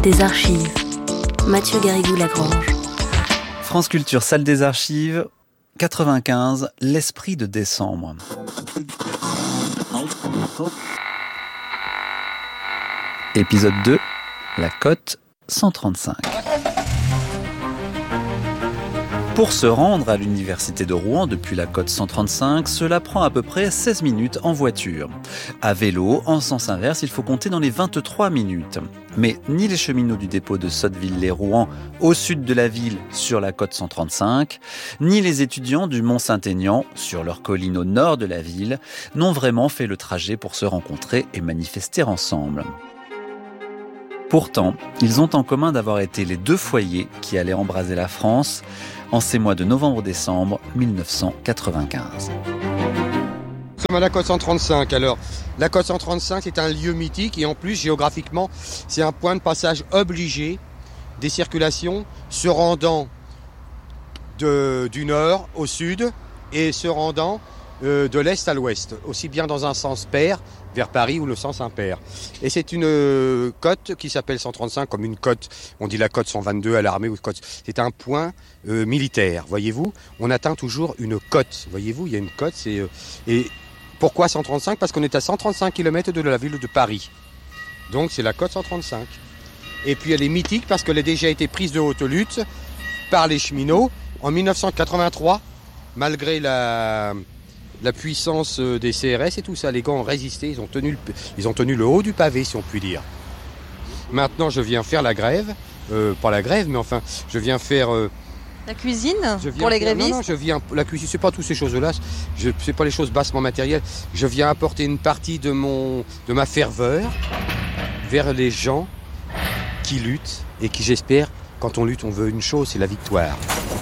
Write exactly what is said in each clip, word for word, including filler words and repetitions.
des archives. Mathieu Garrigou-Lagrange. France Culture, salle des archives, quatre-vingt-quinze, l'esprit de décembre. Épisode deux, la cote cent trente-cinq. Pour se rendre à l'université de Rouen depuis la cote cent trente-cinq, cela prend à peu près seize minutes en voiture. À vélo, en sens inverse, il faut compter dans les vingt-trois minutes. Mais ni les cheminots du dépôt de Sotteville-lès-Rouen, au sud de la ville, sur la cote cent trente-cinq, ni les étudiants du Mont-Saint-Aignan, sur leur colline au nord de la ville, n'ont vraiment fait le trajet pour se rencontrer et manifester ensemble. Pourtant, ils ont en commun d'avoir été les deux foyers qui allaient embraser la France en ces mois de novembre-décembre mille neuf cent quatre-vingt-quinze. Nous sommes à la cote cent trente-cinq. Alors, la cote cent trente-cinq est un lieu mythique et en plus, géographiquement, c'est un point de passage obligé des circulations se rendant de, du nord au sud et se rendant euh, de l'est à l'ouest, aussi bien dans un sens pair vers Paris ou le sens impair. Et c'est une euh, cote qui s'appelle cent trente-cinq, comme une cote, on dit la cote cent vingt-deux à l'armée, ou cote. C'est un point euh, militaire, voyez-vous. On atteint toujours une cote, voyez-vous, il y a une cote. C'est, euh, et pourquoi cent trente-cinq ? Parce qu'on est à cent trente-cinq kilomètres de la ville de Paris. Donc c'est la cote cent trente-cinq. Et puis elle est mythique parce qu'elle a déjà été prise de haute lutte par les cheminots en mille neuf cent quatre-vingt-trois, malgré la... la puissance des C R S et tout ça, les gars ont résisté, ils ont tenu le, ils ont tenu le haut du pavé, si on peut dire. Maintenant, je viens faire la grève, euh, pas la grève, mais enfin, je viens faire... Euh, la cuisine je viens pour les faire, grévistes. Non, non, je viens, la cuisine, c'est pas toutes ces choses-là, je, c'est pas les choses bassement matérielles. Je viens apporter une partie de, mon, de ma ferveur vers les gens qui luttent et qui, j'espère, quand on lutte, on veut une chose, c'est la victoire.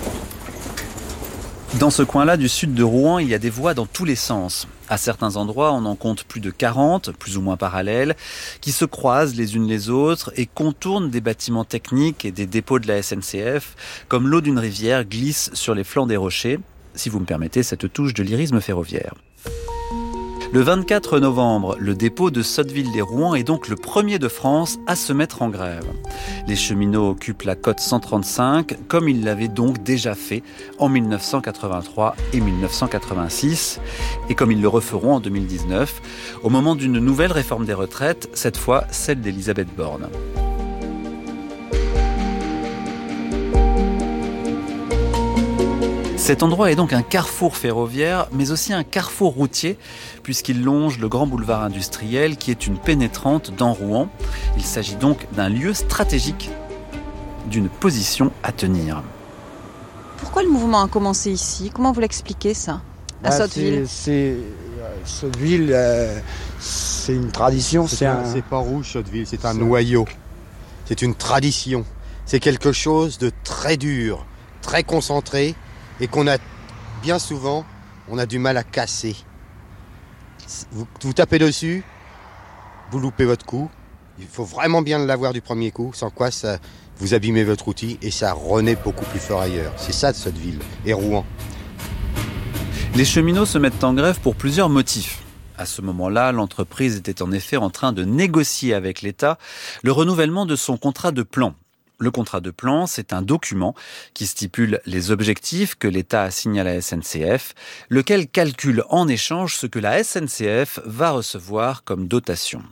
Dans ce coin-là du sud de Rouen, il y a des voies dans tous les sens. À certains endroits, on en compte plus de quarante, plus ou moins parallèles, qui se croisent les unes les autres et contournent des bâtiments techniques et des dépôts de la S N C F, comme l'eau d'une rivière glisse sur les flancs des rochers, si vous me permettez cette touche de lyrisme ferroviaire. Le vingt-quatre novembre, le dépôt de Sotteville-lès-Rouen est donc le premier de France à se mettre en grève. Les cheminots occupent la cote cent trente-cinq, comme ils l'avaient donc déjà fait en mille neuf cent quatre-vingt-trois et mille neuf cent quatre-vingt-six, et comme ils le referont en deux mille dix-neuf, au moment d'une nouvelle réforme des retraites, cette fois celle d'Elisabeth Borne. Cet endroit est donc un carrefour ferroviaire, mais aussi un carrefour routier, puisqu'il longe le grand boulevard industriel qui est une pénétrante dans Rouen. Il s'agit donc d'un lieu stratégique, d'une position à tenir. Pourquoi le mouvement a commencé ici ? Comment vous l'expliquez ça, à bah, Sotteville ? C'est, c'est, Sotteville, euh, c'est une tradition. C'est, c'est, un, un... c'est pas rouge, Sotteville, c'est un c'est... noyau. C'est une tradition. C'est quelque chose de très dur, très concentré, et qu'on a bien souvent, on a du mal à casser. Vous, vous tapez dessus, vous loupez votre coup. Il faut vraiment bien l'avoir du premier coup, sans quoi ça, vous abîmez votre outil et ça renaît beaucoup plus fort ailleurs. C'est ça de Sotteville et Rouen. Les cheminots se mettent en grève pour plusieurs motifs. À ce moment-là, l'entreprise était en effet en train de négocier avec l'État le renouvellement de son contrat de plan. Le contrat de plan, c'est un document qui stipule les objectifs que l'État assigne à la S N C F, lequel calcule en échange ce que la S N C F va recevoir comme dotation.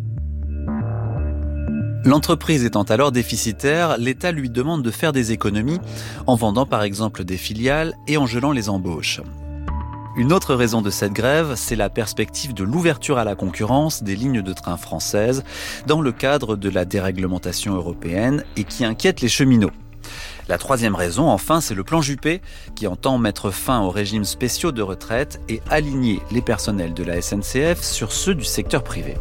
L'entreprise étant alors déficitaire, l'État lui demande de faire des économies en vendant par exemple des filiales et en gelant les embauches. Une autre raison de cette grève, c'est la perspective de l'ouverture à la concurrence des lignes de train françaises dans le cadre de la déréglementation européenne et qui inquiète les cheminots. La troisième raison, enfin, c'est le plan Juppé qui entend mettre fin aux régimes spéciaux de retraite et aligner les personnels de la S N C F sur ceux du secteur privé.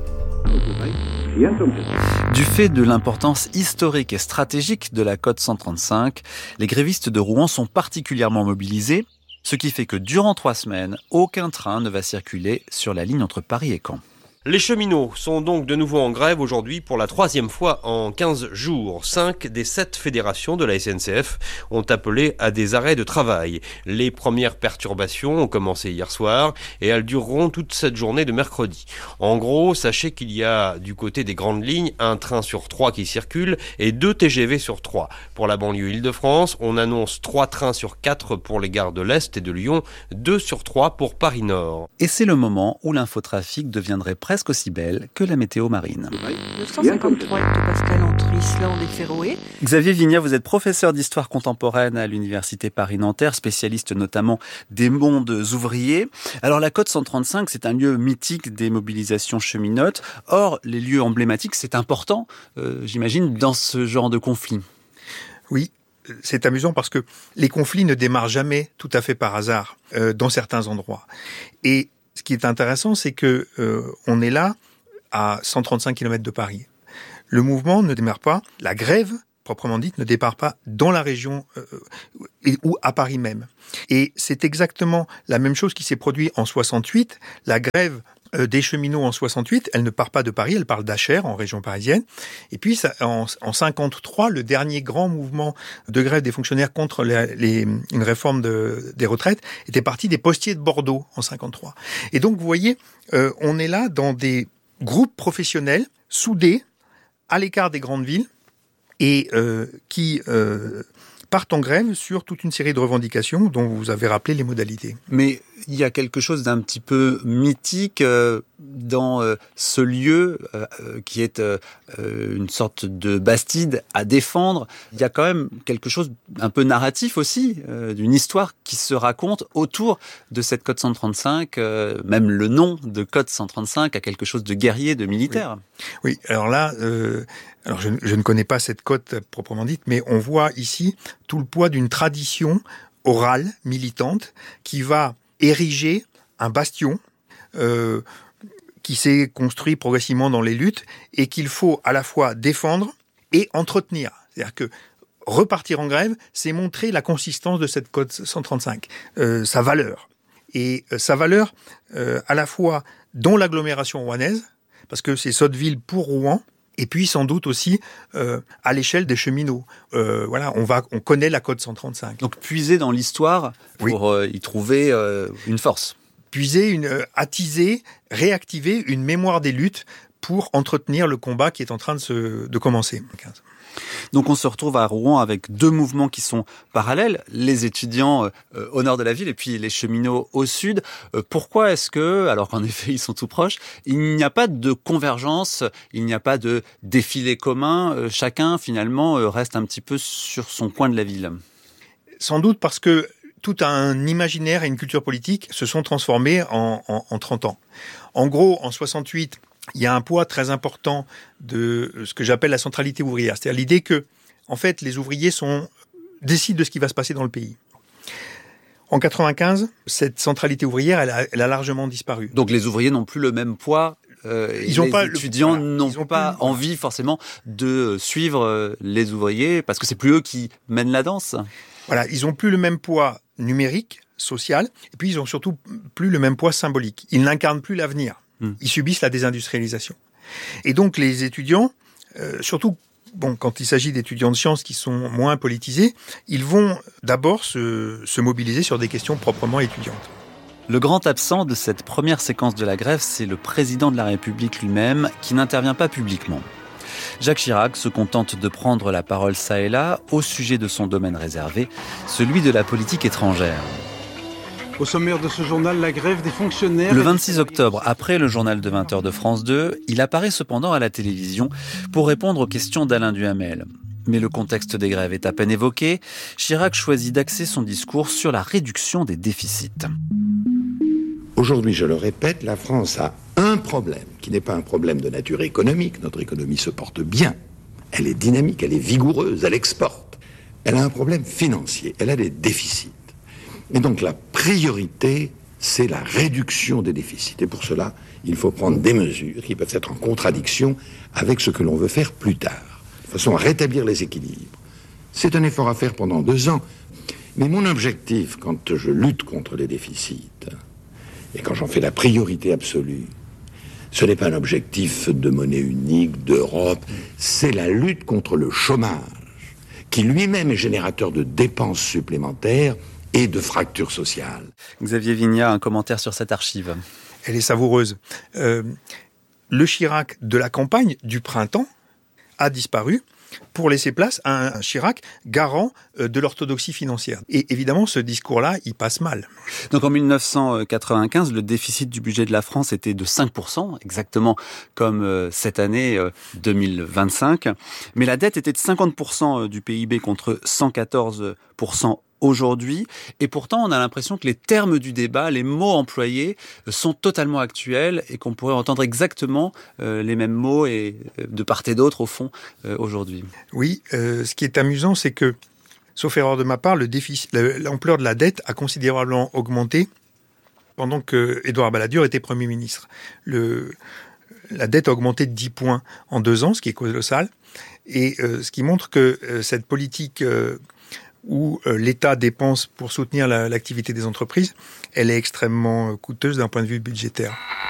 Du fait de l'importance historique et stratégique de la cote cent trente-cinq, les grévistes de Rouen sont particulièrement mobilisés, ce qui fait que durant trois semaines, aucun train ne va circuler sur la ligne entre Paris et Caen. Les cheminots sont donc de nouveau en grève aujourd'hui pour la troisième fois en quinze jours. Cinq des sept fédérations de la S N C F ont appelé à des arrêts de travail. Les premières perturbations ont commencé hier soir et elles dureront toute cette journée de mercredi. En gros, sachez qu'il y a du côté des grandes lignes un train sur trois qui circule et deux T G V sur trois. Pour la banlieue Île-de-France, on annonce trois trains sur quatre pour les gares de l'Est et de Lyon, deux sur trois pour Paris-Nord. Et c'est le moment où l'infotrafic deviendrait presque aussi belle que la météo marine. neuf cent cinquante-trois hectopascales entre Islande et Féroé. Xavier Vignat, vous êtes professeur d'histoire contemporaine à l'université Paris-Nanterre, spécialiste notamment des mondes ouvriers. Alors la côte cent trente-cinq, c'est un lieu mythique des mobilisations cheminotes. Or, les lieux emblématiques, c'est important, euh, j'imagine, dans ce genre de conflit. Oui. C'est amusant parce que les conflits ne démarrent jamais tout à fait par hasard euh, dans certains endroits. Et ce qui est intéressant, c'est que euh, on est là à cent trente-cinq kilomètres de Paris. Le mouvement ne démarre pas, la grève proprement dite ne démarre pas dans la région euh, ou à Paris même. Et c'est exactement la même chose qui s'est produite en soixante-huit. La grève euh, des cheminots en soixante-huit, elle ne part pas de Paris, elle part d'Achères, en région parisienne. Et puis ça, en, en cinquante-trois, le dernier grand mouvement de grève des fonctionnaires contre les, les, une réforme de, des retraites était parti des postiers de Bordeaux en cinquante-trois. Et donc vous voyez, euh, on est là dans des groupes professionnels soudés à l'écart des grandes villes et euh, qui euh, partent en grève sur toute une série de revendications dont vous avez rappelé les modalités. Mais il y a quelque chose d'un petit peu mythique euh, dans euh, ce lieu euh, qui est euh, une sorte de bastide à défendre. Il y a quand même quelque chose un peu narratif aussi, euh, d'une histoire qui se raconte autour de cette côte cent trente-cinq. Euh, même le nom de côte cent trente-cinq a quelque chose de guerrier, de militaire. Oui, oui. Alors là, euh, alors je, je ne connais pas cette côte proprement dite, mais on voit ici tout le poids d'une tradition orale, militante, qui va ériger un bastion euh, qui s'est construit progressivement dans les luttes et qu'il faut à la fois défendre et entretenir. C'est-à-dire que repartir en grève, c'est montrer la consistance de cette côte cent trente-cinq, euh, sa valeur. Et euh, sa valeur euh, à la fois dans l'agglomération rouennaise, parce que c'est Sotteville pour Rouen, et puis sans doute aussi euh, à l'échelle des cheminots. Euh, voilà, on va, on connaît la côte cent trente-cinq. Donc puiser dans l'histoire pour oui. euh, y trouver euh, une force. Puiser, une, euh, attiser, réactiver une mémoire des luttes pour entretenir le combat qui est en train de, se, de commencer. Donc on se retrouve à Rouen avec deux mouvements qui sont parallèles, les étudiants euh, au nord de la ville et puis les cheminots au sud. Euh, pourquoi est-ce que, alors qu'en effet ils sont tout proches, il n'y a pas de convergence, il n'y a pas de défilé commun, euh, chacun finalement euh, reste un petit peu sur son coin de la ville? Sans doute parce que tout un imaginaire et une culture politique se sont transformés en, en, en trente ans. En gros, en soixante-huit, il y a un poids très important de ce que j'appelle la centralité ouvrière. C'est-à-dire l'idée que, en fait, les ouvriers sont, décident de ce qui va se passer dans le pays. En quatre-vingt-quinze, cette centralité ouvrière, elle a, elle a largement disparu. Donc les ouvriers n'ont plus le même poids. Euh, ils ont les pas étudiants le, voilà, n'ont pas plus, envie forcément de suivre les ouvriers parce que c'est plus eux qui mènent la danse. Voilà, ils ont plus le même poids numérique, social, et puis ils ont surtout plus le même poids symbolique. Ils n'incarnent plus l'avenir. Ils subissent la désindustrialisation. Et donc les étudiants, euh, surtout bon, quand il s'agit d'étudiants de sciences qui sont moins politisés, ils vont d'abord se, se mobiliser sur des questions proprement étudiantes. Le grand absent de cette première séquence de la grève, c'est le président de la République lui-même, qui n'intervient pas publiquement. Jacques Chirac se contente de prendre la parole ça et là au sujet de son domaine réservé, celui de la politique étrangère. Au sommaire de ce journal, la grève des fonctionnaires... Le vingt-six octobre, après le journal de vingt heures de France deux, il apparaît cependant à la télévision pour répondre aux questions d'Alain Duhamel. Mais le contexte des grèves est à peine évoqué. Chirac choisit d'axer son discours sur la réduction des déficits. Aujourd'hui, je le répète, la France a un problème, qui n'est pas un problème de nature économique. Notre économie se porte bien. Elle est dynamique, elle est vigoureuse, elle exporte. Elle a un problème financier, elle a des déficits. Et donc la priorité, c'est la réduction des déficits. Et pour cela, il faut prendre des mesures qui peuvent être en contradiction avec ce que l'on veut faire plus tard, de façon à rétablir les équilibres. C'est un effort à faire pendant deux ans. Mais mon objectif, quand je lutte contre les déficits, et quand j'en fais la priorité absolue, Ce n'est pas un objectif de monnaie unique, d'Europe, c'est la lutte contre le chômage, qui lui-même est générateur de dépenses supplémentaires et de fractures sociales. Xavier Vignat, un commentaire sur cette archive. Elle est savoureuse. Euh, le Chirac de la campagne du printemps a disparu pour laisser place à un Chirac garant de l'orthodoxie financière. Et évidemment, ce discours-là, il passe mal. Donc en mille neuf cent quatre-vingt-quinze, le déficit du budget de la France était de cinq pour cent, exactement comme cette année deux mille vingt-cinq. Mais la dette était de cinquante pour cent du P I B contre cent quatorze pour cent aujourd'hui. Et pourtant, on a l'impression que les termes du débat, les mots employés sont totalement actuels et qu'on pourrait entendre exactement euh, les mêmes mots et euh, de part et d'autre, au fond, euh, aujourd'hui. Oui, euh, ce qui est amusant, c'est que, sauf erreur de ma part, le déficit, l'ampleur de la dette a considérablement augmenté pendant que Édouard Balladur était Premier ministre. Le, la dette a augmenté de dix points en deux ans, ce qui est colossal. Et euh, ce qui montre que euh, cette politique... Euh, où l'État dépense pour soutenir la, l'activité des entreprises, elle est extrêmement coûteuse d'un point de vue budgétaire.